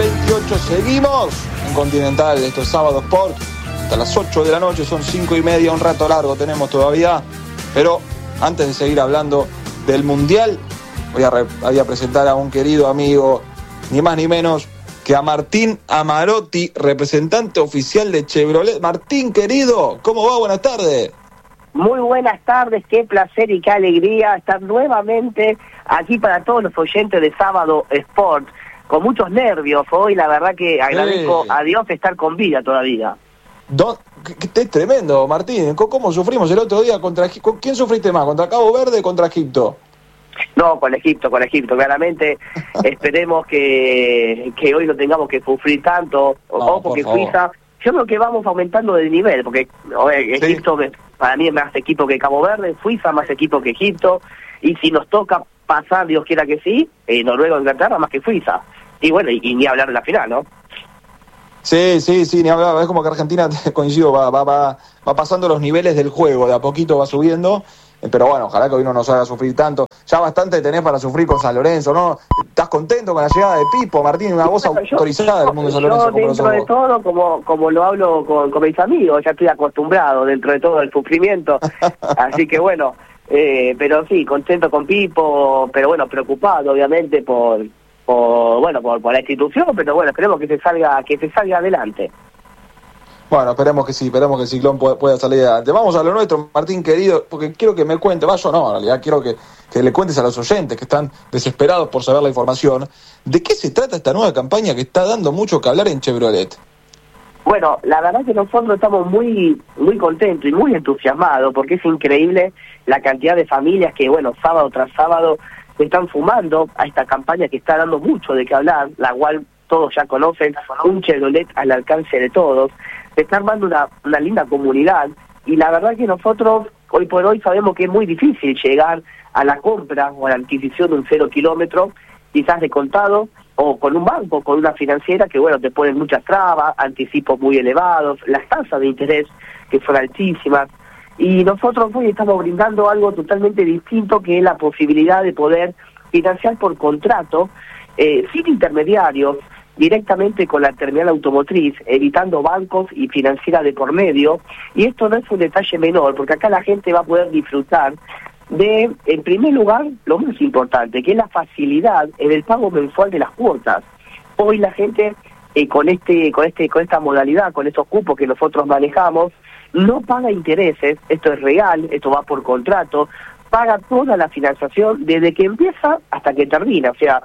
28. Seguimos en Continental, esto es Sábado Sport. Hasta las 8 de la noche, son 5:30, un rato largo tenemos todavía. Pero antes de seguir hablando del Mundial, voy a presentar a un querido amigo, ni más ni menos que a Martín Amarotti, representante oficial de Chevrolet. Martín, querido, ¿cómo va? Buenas tardes. Muy buenas tardes, qué placer y qué alegría estar nuevamente aquí para todos los oyentes de Sábado Sport. Con muchos nervios hoy, la verdad que agradezco a Dios estar con vida todavía. Es tremendo, Martín. ¿Cómo sufrimos el otro día? ¿Con quién sufriste más? ¿Contra Cabo Verde o contra Egipto? No, con Egipto, claramente. Esperemos que hoy no tengamos que sufrir tanto. Ojo que Suiza, yo creo que vamos aumentando de nivel, porque Egipto para mí es más equipo que Cabo Verde, Suiza más equipo que Egipto, y si nos toca pasar, Dios quiera que sí, Noruega o Inglaterra más que Suiza. Y bueno, y ni hablar de la final, ¿no? Sí, ni hablar. Es como que Argentina, coincido, va pasando los niveles del juego, de a poquito va subiendo. Pero bueno, ojalá que hoy no nos haga sufrir tanto. Ya bastante tenés para sufrir con San Lorenzo, ¿no? ¿Estás contento con la llegada de Pipo, Martín? Una voz autorizada del mundo de San Lorenzo. Yo dentro de todo, como lo hablo con mis amigos, ya estoy acostumbrado dentro de todo el sufrimiento. Así que bueno, pero sí, contento con Pipo, pero bueno, preocupado obviamente por la institución, pero bueno, esperemos que se salga adelante. Bueno, esperemos que sí, Ciclón pueda salir adelante. Vamos a lo nuestro, Martín querido, porque quiero que me cuente, yo no, en realidad quiero que le cuentes a los oyentes que están desesperados por saber la información, ¿de qué se trata esta nueva campaña que está dando mucho que hablar en Chevrolet? Bueno, la verdad que nosotros estamos muy muy contentos y muy entusiasmados, porque es increíble la cantidad de familias que, bueno, sábado tras sábado se están sumando a esta campaña que está dando mucho de qué hablar, la cual todos ya conocen, un Chevrolet al alcance de todos. Se está armando una linda comunidad, y la verdad que nosotros hoy por hoy sabemos que es muy difícil llegar a la compra o a la adquisición de un 0 kilómetro, quizás de contado, o con un banco, con una financiera que, bueno, te ponen muchas trabas, anticipos muy elevados, las tasas de interés que son altísimas, y nosotros hoy estamos brindando algo totalmente distinto, que es la posibilidad de poder financiar por contrato, sin intermediarios, directamente con la terminal automotriz, evitando bancos y financieras de por medio. Y esto no es un detalle menor, porque acá la gente va a poder disfrutar de, en primer lugar, lo más importante, que es la facilidad en el pago mensual de las cuotas. Hoy la gente, con esta modalidad, con estos cupos que nosotros manejamos, no paga intereses. Esto es real, esto va por contrato, paga toda la financiación desde que empieza hasta que termina. O sea,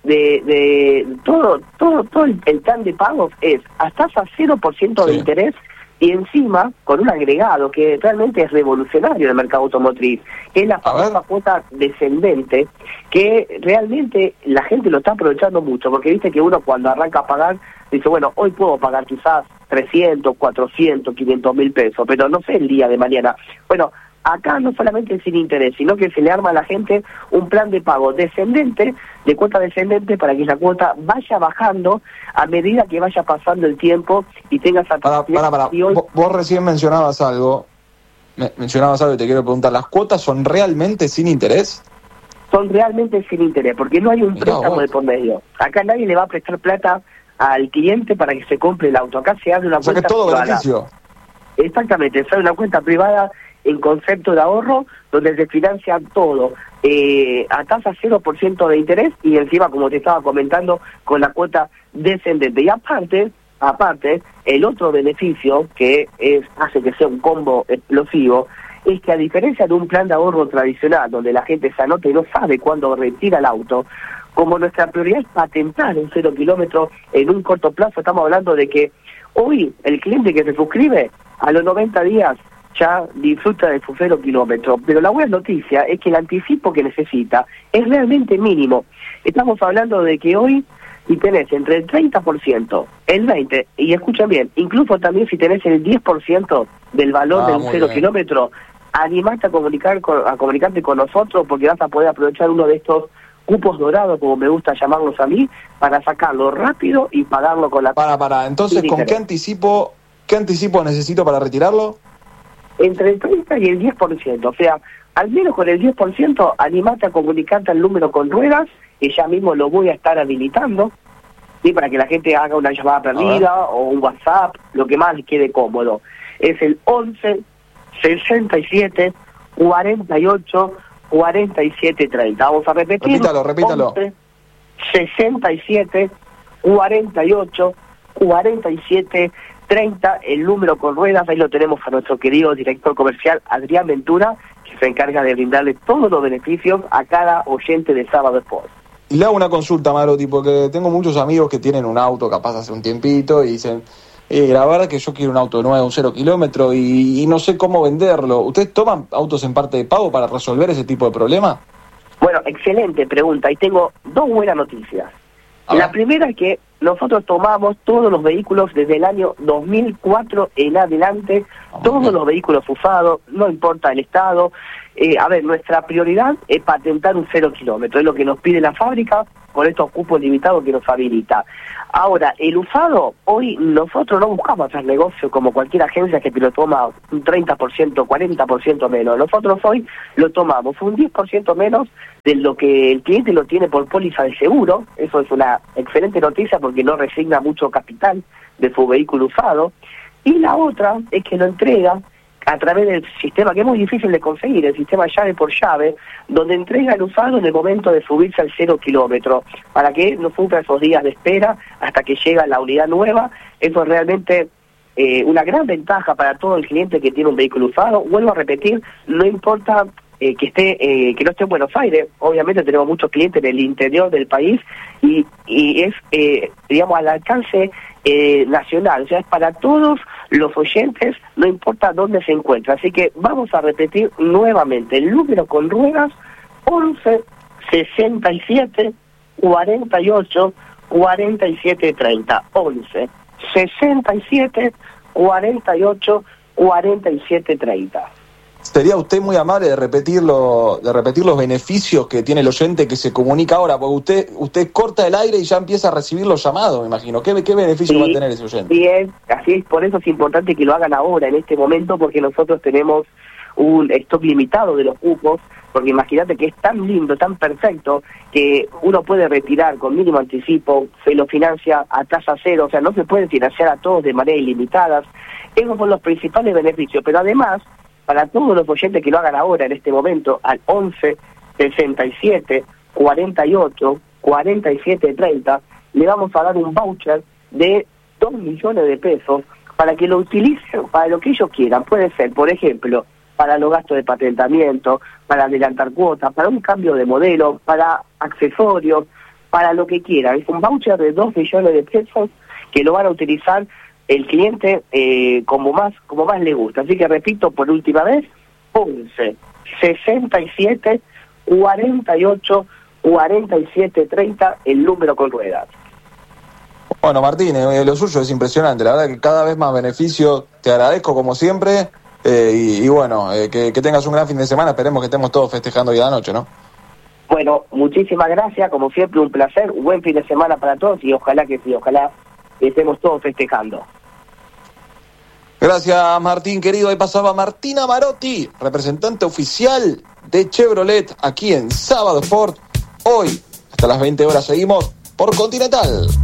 de todo el plan de pagos es hasta 0% de interés, y encima con un agregado que realmente es revolucionario en el mercado automotriz, que es la famosa cuota descendente, que realmente la gente lo está aprovechando mucho, porque viste que uno cuando arranca a pagar dice, bueno, hoy puedo pagar quizás 300, 400, 500 mil pesos, pero no sé el día de mañana. Bueno, acá no solamente sin interés, sino que se le arma a la gente un plan de pago descendente, de cuota descendente, para que la cuota vaya bajando a medida que vaya pasando el tiempo y tengas Para. Vos recién mencionabas algo y te quiero preguntar, ¿las cuotas son realmente sin interés? Son realmente sin interés, porque no hay un préstamo de por medio. Acá nadie le va a prestar plata al cliente para que se compre el auto. Acá se abre una cuenta privada. O sea, que es todo beneficio. Exactamente, se abre una cuenta privada en concepto de ahorro, donde se financia todo a tasa 0% de interés, y encima, como te estaba comentando, con la cuota descendente. Y aparte, el otro beneficio que hace que sea un combo explosivo es que, a diferencia de un plan de ahorro tradicional, donde la gente se anota y no sabe cuándo retira el auto, como nuestra prioridad es patentar un 0 kilómetro en un corto plazo, estamos hablando de que hoy el cliente que se suscribe a los 90 días ya disfruta de su 0 kilómetro. Pero la buena noticia es que el anticipo que necesita es realmente mínimo. Estamos hablando de que hoy, si tenés entre el 30%, el 20%, y escuchen bien, incluso también si tenés el 10% del valor del 0 kilómetro, animate a comunicarte con nosotros, porque vas a poder aprovechar uno de estos cupos dorados, como me gusta llamarlos a mí, para sacarlo rápido y pagarlo con la... Entonces, ¿con qué anticipo necesito para retirarlo? Entre el 30 y el 10%, o sea, al menos con el 10%, animate a comunicarte al número con ruedas, que ya mismo lo voy a estar habilitando. ¿sí? Para que la gente haga una llamada perdida o un WhatsApp, lo que más les quede cómodo. Es el 11 67 48 47 30. Vamos a repetir. Repítalo. 11 67 48 47 30, el número con ruedas. Ahí lo tenemos a nuestro querido director comercial Adrián Ventura, que se encarga de brindarle todos los beneficios a cada oyente de Sábado Sport. Y le hago una consulta, Marotti, porque tengo muchos amigos que tienen un auto capaz hace un tiempito y dicen, la verdad que yo quiero un auto nuevo, un 0 kilómetro y no sé cómo venderlo. ¿Ustedes toman autos en parte de pago para resolver ese tipo de problema? Bueno, excelente pregunta, y tengo dos buenas noticias. La primera es que nosotros tomamos todos los vehículos desde el año 2004 en adelante, todos los vehículos usados, no importa el estado. Nuestra prioridad es patentar un 0 kilómetro, es lo que nos pide la fábrica con estos cupos limitados que nos habilita. Ahora, el usado, hoy nosotros no buscamos hacer negocio como cualquier agencia que te lo toma un 30%, 40% menos. Nosotros hoy lo tomamos un 10% menos de lo que el cliente lo tiene por póliza de seguro. Eso es una excelente noticia porque no resigna mucho capital de su vehículo usado. Y la otra es que lo entrega a través del sistema que es muy difícil de conseguir, el sistema llave por llave, donde entrega el usado en el momento de subirse al 0 kilómetro, para que no sufra esos días de espera hasta que llega la unidad nueva. Eso es realmente una gran ventaja para todo el cliente que tiene un vehículo usado. Vuelvo a repetir, no importa que no esté en Buenos Aires. Obviamente tenemos muchos clientes en el interior del país y es, al alcance nacional, o sea, es para todos los oyentes, no importa dónde se encuentra. Así que vamos a repetir nuevamente el número con ruedas: 11 67 48 47 30. 11 67 48 47 30. ¿Sería usted muy amable de repetir los beneficios que tiene el oyente que se comunica ahora? Porque usted corta el aire y ya empieza a recibir los llamados, me imagino. ¿Qué beneficio va a tener ese oyente? Bien, así es, por eso es importante que lo hagan ahora, en este momento, porque nosotros tenemos un stock limitado de los cupos, porque imagínate que es tan lindo, tan perfecto, que uno puede retirar con mínimo anticipo, se lo financia a tasa cero, o sea, no se puede financiar a todos de manera ilimitada. Esos son los principales beneficios, pero además, para todos los oyentes que lo hagan ahora, en este momento, al 11 67 48 47 30, le vamos a dar un voucher de 2 millones de pesos para que lo utilicen para lo que ellos quieran. Puede ser, por ejemplo, para los gastos de patentamiento, para adelantar cuotas, para un cambio de modelo, para accesorios, para lo que quieran. Es un voucher de 2 millones de pesos que lo van a utilizar el cliente como más le gusta. Así que repito por última vez: 11 67 48 47 30, el número con ruedas. Bueno, Martín, lo suyo es impresionante, la verdad que cada vez más beneficio. Te agradezco como siempre y bueno, que tengas un gran fin de semana. Esperemos que estemos todos festejando hoy a la noche, ¿no? Bueno, muchísimas gracias, como siempre un placer, un buen fin de semana para todos y ojalá que estemos todos festejando. Gracias, Martín, querido. Ahí pasaba Martina Marotti, representante oficial de Chevrolet aquí en Sábado Sport. Hoy, hasta las 20 horas, seguimos por Continental.